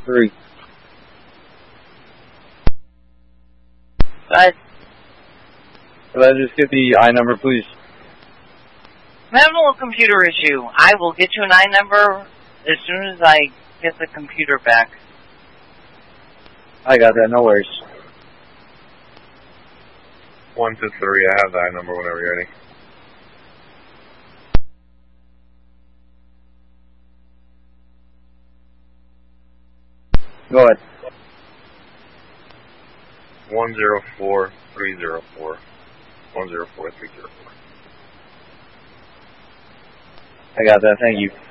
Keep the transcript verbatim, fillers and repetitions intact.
three. But Could I just get the I number, please? I'm having a little computer issue. I will get you an I number as soon as I get the computer back. I got that, no worries. One to three, I have the I number whenever you're ready. Go ahead. One zero four three zero four. One zero four three zero four. I got that, thank you.